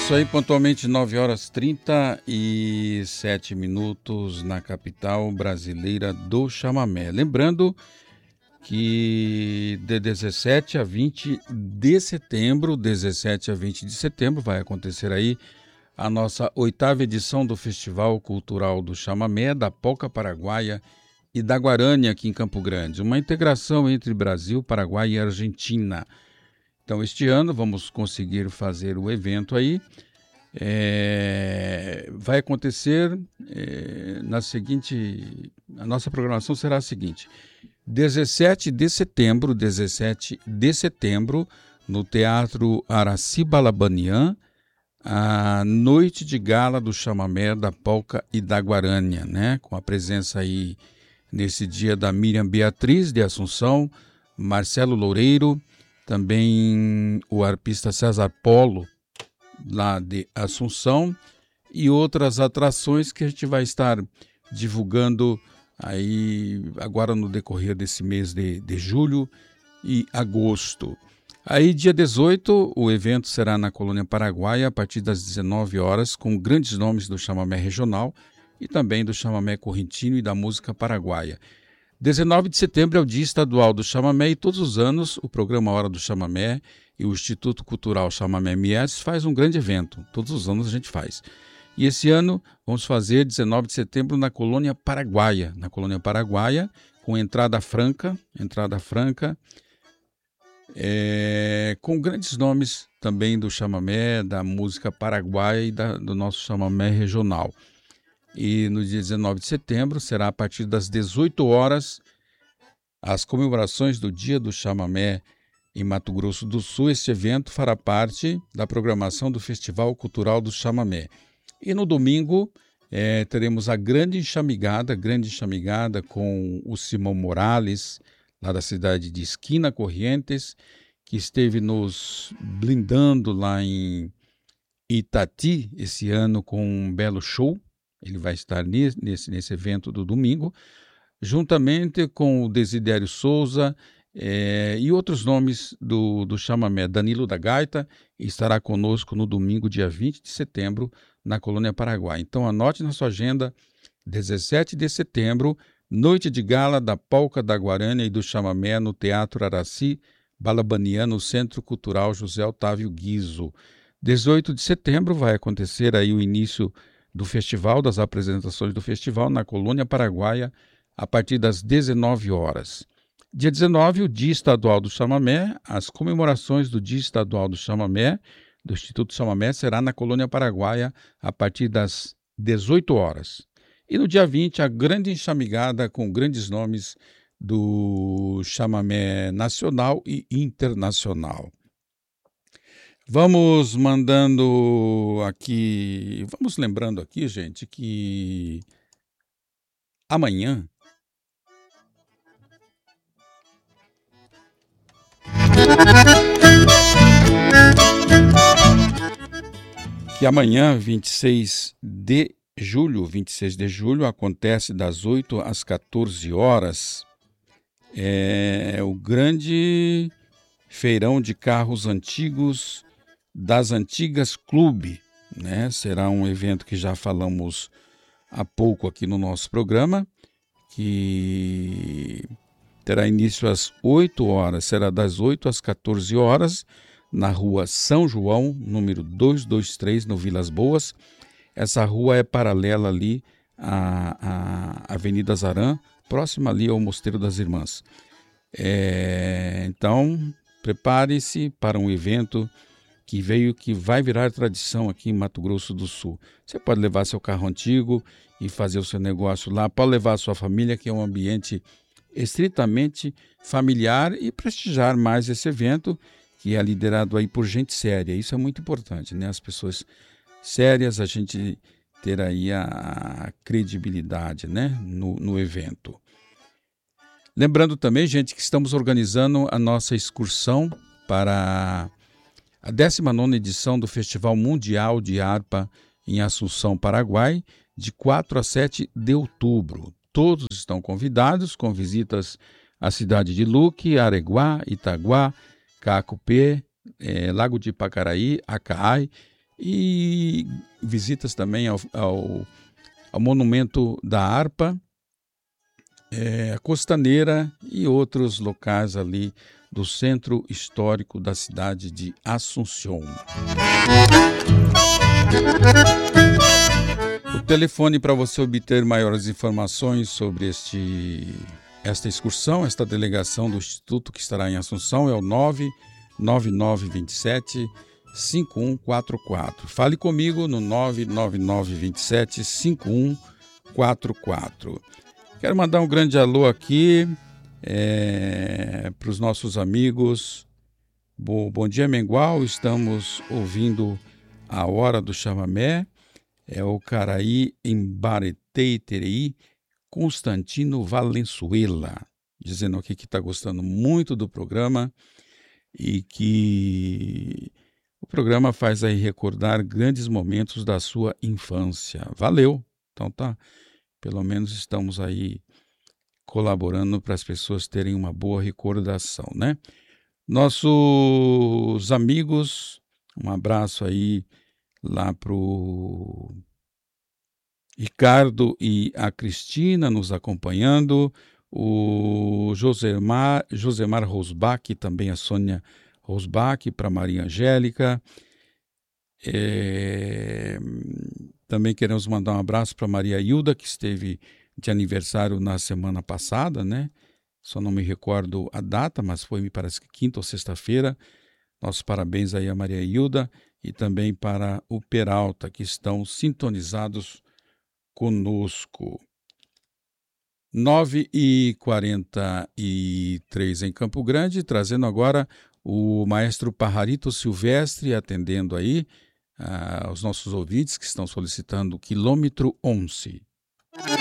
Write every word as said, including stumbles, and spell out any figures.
Isso aí, pontualmente nove horas trinta e sete minutos na capital brasileira do chamamé. Lembrando que de dezessete a vinte de setembro, dezessete a vinte de setembro, vai acontecer aí a nossa oitava edição do Festival Cultural do Chamamé, da Polca Paraguaia e da Guarânia aqui em Campo Grande. Uma integração entre Brasil, Paraguai e Argentina. Então, este ano vamos conseguir fazer o evento aí. É, vai acontecer é, na seguinte... A nossa programação será a seguinte: dezessete de setembro, dezessete de setembro, no Teatro Araci Balabanian, a noite de gala do chamamé, da polca e da guarânia, né? Com a presença aí nesse dia da Miriam Beatriz de Assunção, Marcelo Loureiro, também o arpista César Polo, lá de Assunção, e outras atrações que a gente vai estar divulgando aí agora no decorrer desse mês de, de julho e agosto. Aí, dia dezoito, o evento será na Colônia Paraguaia, a partir das dezenove horas, com grandes nomes do chamamé regional e também do chamamé correntino e da música paraguaia. dezenove de setembro é o Dia Estadual do Chamamé e todos os anos o programa Hora do Chamamé e o Instituto Cultural Chamamé M S faz um grande evento. Todos os anos a gente faz. E esse ano vamos fazer dezenove de setembro na Colônia Paraguaia. Na Colônia Paraguaia, com entrada franca, entrada franca, é, com grandes nomes também do chamamé, da música paraguaia e da, do nosso chamamé regional. E no dia dezenove de setembro será a partir das dezoito horas as comemorações do Dia do Chamamé em Mato Grosso do Sul. Este evento fará parte da programação do Festival Cultural do Chamamé. E no domingo é, teremos a grande enxamigada, grande enxamigada com o Simão Morales, lá da cidade de Esquina Corrientes, que esteve nos blindando lá em Itati esse ano com um belo show. Ele vai estar nesse, nesse evento do domingo, juntamente com o Desidério Souza é, e outros nomes do, do chamamé. Danilo da Gaita estará conosco no domingo, dia vinte de setembro, na Colônia Paraguai. Então anote na sua agenda, dezessete de setembro, noite de gala da polca, da guarânia e do chamamé no Teatro Araci Balabanian, no Centro Cultural José Otávio Guizzo. dezoito de setembro vai acontecer aí o início do festival, das apresentações do festival na Colônia Paraguaia, a partir das dezenove horas. Dia dezenove, o Dia Estadual do Chamamé. As comemorações do Dia Estadual do Chamamé, do Instituto Chamamé, será na Colônia Paraguaia, a partir das dezoito horas. E no dia vinte, a grande enxamigada com grandes nomes do chamamé nacional e internacional. Vamos mandando aqui, vamos lembrando aqui, gente, que amanhã que amanhã, vinte e seis de julho, vinte e seis de julho, acontece das oito às quatorze horas, é o grande feirão de carros antigos das Antigas Clube, né? Será um evento que já falamos há pouco aqui no nosso programa, que terá início às oito horas, será das oito às quatorze horas, na rua São João, número duzentos e vinte e três, no Vilas Boas. Essa rua é paralela ali à, à Avenida Zarã, próxima ali ao Mosteiro das Irmãs. É, então, prepare-se para um evento que veio, que vai virar tradição aqui em Mato Grosso do Sul. Você pode levar seu carro antigo e fazer o seu negócio lá, pode levar a sua família, que é um ambiente estritamente familiar, e prestigiar mais esse evento, que é liderado aí por gente séria. Isso é muito importante, né? As pessoas sérias, a gente ter aí a, a credibilidade, né? no, no evento. Lembrando também, gente, que estamos organizando a nossa excursão para a décima nona edição do Festival Mundial de Harpa em Assunção, Paraguai, de quatro a sete de outubro. Todos estão convidados, com visitas à cidade de Luque, Areguá, Itaguá, Cacupé, eh, Lago de Pacaraí, Acaai, e visitas também ao, ao, ao Monumento da Harpa, é, a Costaneira e outros locais ali do centro histórico da cidade de Assunção. O telefone para você obter maiores informações sobre este, esta excursão, esta delegação do Instituto que estará em Assunção é o nove nove nove dois sete, cinco um quatro quatro. Fale comigo no nove nove nove dois sete, cinco um quatro quatro. Quero mandar um grande alô aqui é, para os nossos amigos. Bom, bom dia, Mengual. Estamos ouvindo a Hora do Chamamé. É o Caraí Embaretei Terei, Constantino Valenzuela, dizendo aqui que está gostando muito do programa e que o programa faz aí recordar grandes momentos da sua infância. Valeu! Então tá, pelo menos estamos aí colaborando para as pessoas terem uma boa recordação, né? Nossos amigos, um abraço aí lá pro Ricardo e a Cristina nos acompanhando, o Josemar, Josemar Rosbach, também a Sônia Rosbach, para Maria Angélica. É... Também queremos mandar um abraço para Maria Hilda, que esteve de aniversário na semana passada, né? Só não me recordo a data, mas foi, me parece que quinta ou sexta-feira. Nossos parabéns aí a Maria Hilda e também para o Peralta, que estão sintonizados conosco. nove e quarenta e três em Campo Grande, trazendo agora o maestro Pajarito Silvestre, atendendo aí ah, os nossos ouvintes que estão solicitando o quilômetro onze.